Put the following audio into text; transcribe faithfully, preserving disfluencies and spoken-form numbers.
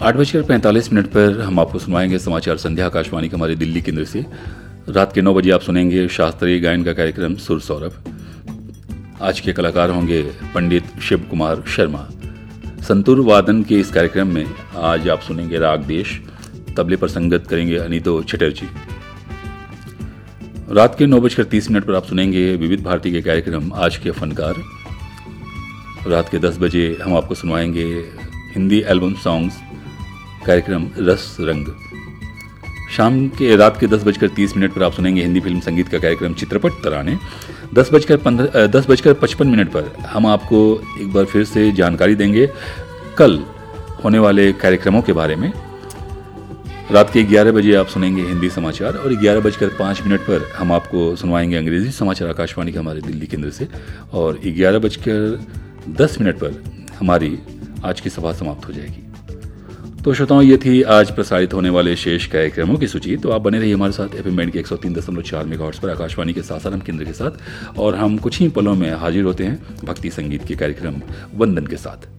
आठ बजकर पैंतालीस मिनट पर हम आपको सुनवाएंगे समाचार संध्या आकाशवाणी के हमारे दिल्ली केंद्र से। रात के नौ बजे आप सुनेंगे शास्त्रीय गायन का कार्यक्रम सुर सौरभ। आज के कलाकार होंगे पंडित शिव कुमार शर्मा। संतूर वादन के इस कार्यक्रम में आज आप सुनेंगे राग देश। तबले पर संगत करेंगे अनीतो चटर्जी। रात के नौ बजकर तीस मिनट पर आप सुनेंगे विविध भारती के कार्यक्रम आज के फनकार। रात के दस बजे हम आपको सुनवाएंगे हिंदी एल्बम सॉन्ग्स कार्यक्रम रस रंग। शाम के रात के दस बजकर तीस मिनट पर आप सुनेंगे हिंदी फिल्म संगीत का कार्यक्रम चित्रपट तराने। दस बजकर पंद्रह दस बजकर पचपन मिनट पर हम आपको एक बार फिर से जानकारी देंगे कल होने वाले कार्यक्रमों के बारे में। रात के ग्यारह बजे आप सुनेंगे हिंदी समाचार और ग्यारह बजकर पाँच मिनट पर हम आपको सुनवाएंगे अंग्रेजी समाचार आकाशवाणी के हमारे दिल्ली केंद्र से। और ग्यारह बजकर दस मिनट पर हमारी आज की सभा समाप्त हो जाएगी। तो श्रोताओं, ये थी आज प्रसारित होने वाले शेष कार्यक्रमों की सूची। तो आप बने रहिए हमारे साथ एफएम बैंड के एक सौ तीन दशमलव चार मेगाहर्ट्ज पर आकाशवाणी के सासाराम केंद्र के साथ। और हम कुछ ही पलों में हाजिर होते हैं भक्ति संगीत के कार्यक्रम वंदन के साथ।